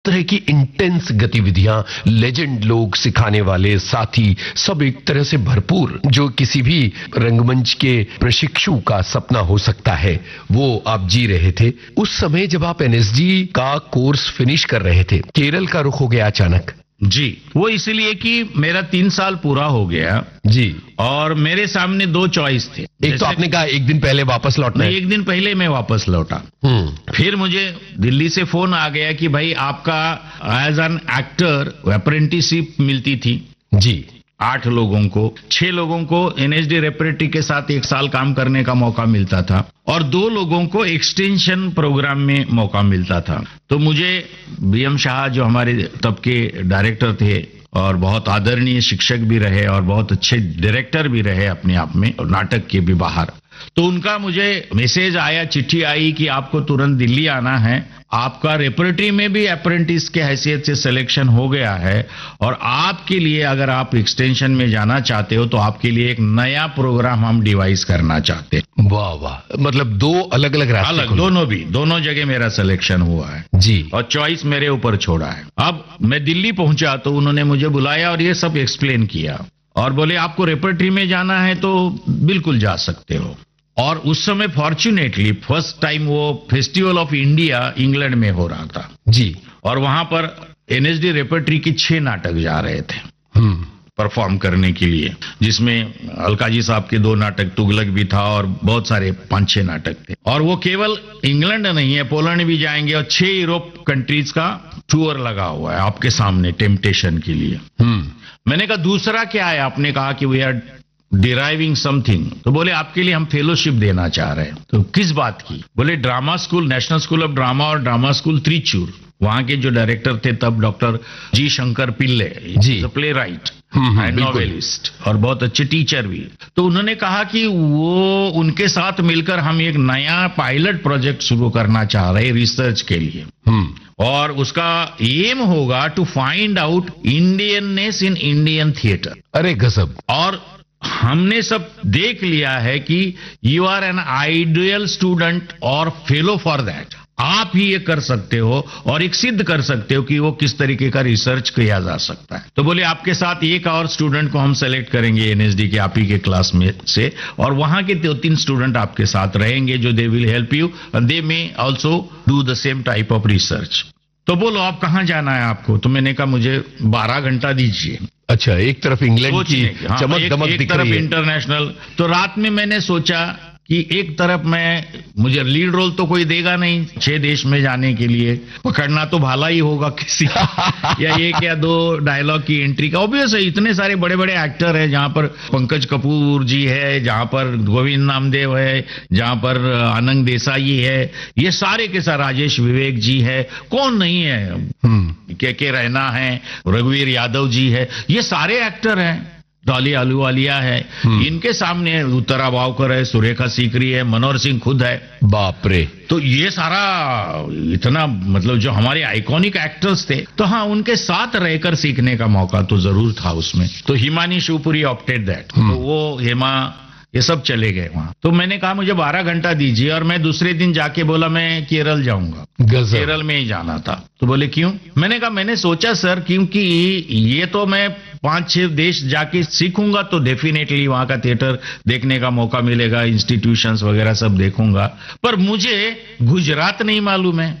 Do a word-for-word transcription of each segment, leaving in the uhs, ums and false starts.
तरह की इंटेंस गतिविधियां, लेजेंड लोग, सिखाने वाले साथी, सब एक तरह से भरपूर, जो किसी भी रंगमंच के प्रशिक्षु का सपना हो सकता है, वो आप जी रहे थे। उस समय जब आप एनएसडी का कोर्स फिनिश कर रहे थे, केरल का रुख हो गया अचानक। जी, वो इसलिए कि मेरा तीन साल पूरा हो गया जी, और मेरे सामने दो चॉइस थे। एक तो आपने कहा एक दिन पहले वापस लौटना है। एक दिन पहले मैं वापस लौटा। फिर मुझे दिल्ली से फोन आ गया कि भाई आपका एज एन एक्टर अप्रेंटिसशिप मिलती थी। जी, आठ लोगों को, छह लोगों को एनएसडी रेपरेटरी के साथ एक साल काम करने का मौका मिलता था और दो लोगों को एक्सटेंशन प्रोग्राम में मौका मिलता था। तो मुझे बीएम शाह, जो हमारे तब के डायरेक्टर थे और बहुत आदरणीय शिक्षक भी रहे और बहुत अच्छे डायरेक्टर भी रहे अपने आप में, और नाटक के भी बाहर, तो उनका मुझे मैसेज आया, चिट्ठी आई कि आपको तुरंत दिल्ली आना है, आपका रेपरेटरी में भी अप्रेंटिस के हैसियत से सिलेक्शन हो गया है और आपके लिए अगर आप एक्सटेंशन में जाना चाहते हो तो आपके लिए एक नया प्रोग्राम हम डिवाइस करना चाहते हैं। वाह वाह, मतलब दो अलग अलग रास्ते, अलग, दोनों भी, दोनों जगह मेरा सिलेक्शन हुआ है जी, और चॉइस मेरे ऊपर छोड़ा है। अब मैं दिल्ली पहुंचा तो उन्होंने मुझे बुलाया और ये सब एक्सप्लेन किया और बोले आपको रेपरेटरी में जाना है तो बिल्कुल जा सकते हो। और उस समय फॉर्चुनेटली फर्स्ट टाइम वो फेस्टिवल ऑफ इंडिया इंग्लैंड में हो रहा था जी, और वहां पर एनएसडी रेपरेटरी के छह नाटक जा रहे थे परफॉर्म करने के लिए, जिसमें अलका जी साहब के दो नाटक, तुगलक भी था और बहुत सारे पांच छह नाटक थे। और वो केवल इंग्लैंड नहीं है, पोलैंड भी जाएंगे और छह यूरोप कंट्रीज का टूर लगा हुआ है आपके सामने टेम्पटेशन के लिए। मैंने कहा दूसरा क्या है? आपने कहा कि वी आर डिराइविंग समथिंग, तो बोले आपके लिए हम फेलोशिप देना चाह रहे हैं। तो किस बात की? बोले drama school, national school of drama और ड्रामा स्कूल त्रिचूर, वहां के जो डायरेक्टर थे तब doctor ji Shankar Pillai ji, play right and novelist और बहुत अच्छे टीचर भी। तो उन्होंने कहा कि वो उनके साथ मिलकर हम एक नया पायलट प्रोजेक्ट शुरू करना चाह रहे हैं रिसर्च के लिए, और उसका एम होगा to find out Indianness in Indian theatre. अरे गजब। और हमने सब देख लिया है कि you are an ideal student और फेलो फॉर दैट। आप ही ये कर सकते हो और एक सिद्ध कर सकते हो कि वो किस तरीके का रिसर्च किया जा सकता है। तो बोले आपके साथ एक और स्टूडेंट को हम सेलेक्ट करेंगे एनएसडी के, आप ही के क्लास में से, और वहां के दो तीन स्टूडेंट आपके साथ रहेंगे जो they will help you and they may also do the same type of research. तो बोलो आप कहाँ जाना है आपको? तो मैंने कहा मुझे बारह घंटा दीजिए। अच्छा, एक तरफ इंग्लैंड की हाँ, चमक दमक एक, एक दिख तरफ रही है, इंटरनेशनल। तो रात में मैंने सोचा कि एक तरफ मैं, मुझे लीड रोल तो कोई देगा नहीं छह देश में जाने के लिए, पकड़ना तो भाला ही होगा किसी या एक या दो डायलॉग की एंट्री का। ऑब्वियस है, इतने सारे बड़े बड़े एक्टर हैं, जहां पर पंकज कपूर जी है, जहां पर गोविंद नामदेव है, जहां पर आनंद देसाई है, ये सारे के सारे, राजेश विवेक जी है, कौन नहीं है, के के रैना है, रघुवीर यादव जी है, ये सारे एक्टर हैं, डॉली आलूवालिया है, इनके सामने उत्तरा वावकर है, सुरेखा सीकरी है, मनोहर सिंह खुद है। बाप रे। तो ये सारा इतना, मतलब जो हमारे आइकॉनिक एक्टर्स थे, तो हाँ, उनके साथ रहकर सीखने का मौका तो जरूर था उसमें। तो हिमानी शिवपुरी ऑप्टेड दैट, तो वो हेमा ये सब चले गए वहां। तो मैंने कहा मुझे बारह घंटा दीजिए, और मैं दूसरे दिन जाके बोला मैं केरल जाऊंगा, केरल में ही जाना था। तो बोले क्यों? मैंने कहा मैंने सोचा सर, क्योंकि ये तो मैं पांच छह देश जाके सीखूंगा तो डेफिनेटली वहां का थिएटर देखने का मौका मिलेगा, इंस्टीट्यूशंस वगैरह सब देखूंगा, पर मुझे गुजरात नहीं मालूम है,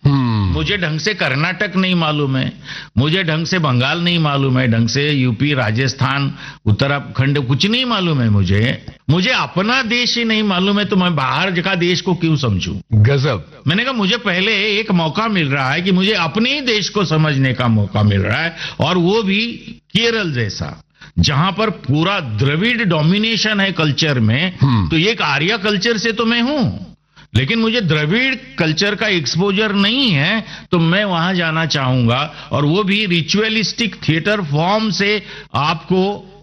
मुझे ढंग से कर्नाटक नहीं मालूम है, मुझे ढंग से बंगाल नहीं मालूम है, ढंग से यूपी, राजस्थान, उत्तराखंड कुछ नहीं मालूम है मुझे मुझे अपना देश ही नहीं मालूम है, तो मैं बाहर का देश को क्यों समझूं? गजब। मैंने कहा मुझे पहले एक मौका मिल रहा है कि मुझे अपने ही देश को समझने का मौका मिल रहा है, और वो भी केरल जैसा, जहां पर पूरा द्रविड़ डोमिनेशन है कल्चर में। तो एक आर्य कल्चर से तो मैं हूं, लेकिन मुझे द्रविड़ कल्चर का एक्सपोजर नहीं है, तो मैं वहां जाना चाहूंगा, और वो भी रिचुअलिस्टिक थिएटर फॉर्म से आपको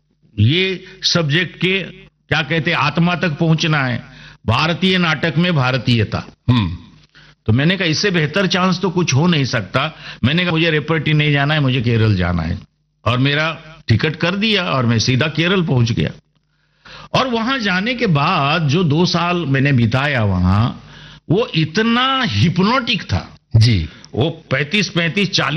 ये सब्जेक्ट के क्या कहते हैं आत्मा तक पहुंचना है, भारतीय नाटक में भारतीयता। तो मैंने कहा इससे बेहतर चांस तो कुछ हो नहीं सकता। मैंने कहा मुझे रेपरेटरी नहीं जाना है, मुझे केरल जाना है, और मेरा टिकट कर दिया और मैं सीधा केरल पहुंच गया। और वहां जाने के बाद जो दो साल मैंने बिताया वहां, वो इतना हिप्नोटिक था जी। वो पैंतीस पैंतीस चालीस